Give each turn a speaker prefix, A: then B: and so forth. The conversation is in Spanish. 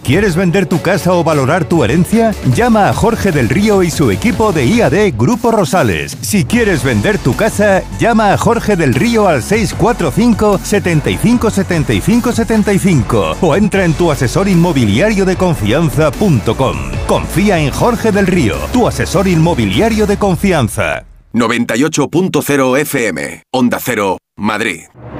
A: ¿Quieres vender tu casa o valorar tu herencia? Llama a Jorge del Río y su equipo de IAD Grupo Rosales. Si quieres vender tu casa, llama a Jorge del Río al 645 75 75 75 o entra en tuasesorinmobiliariodeconfianza.com. Confía en Jorge del Río, tu asesor inmobiliario de confianza.
B: 98.0 FM, Onda Cero, Madrid.